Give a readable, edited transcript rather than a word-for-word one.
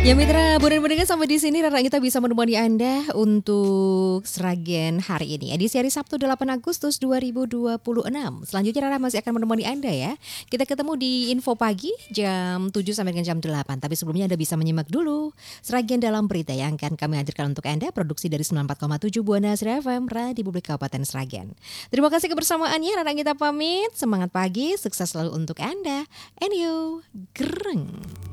Ya mitra, bulan-bulan sampai di sini Rara kita bisa menemani Anda untuk Sragen hari ini. Edisi hari Sabtu 8 Agustus 2026. Selanjutnya Rara masih akan menemani Anda ya. Kita ketemu di Info Pagi jam 7 sampai dengan jam 8. Tapi sebelumnya Anda bisa menyimak dulu Sragen dalam berita yang akan kami hadirkan untuk Anda. Produksi dari 94,7 Buana Asri FM, Radio Publik Kabupaten Sragen. Terima kasih kebersamaannya, Rara kita pamit. Semangat pagi, sukses selalu untuk Anda. And you, gereng.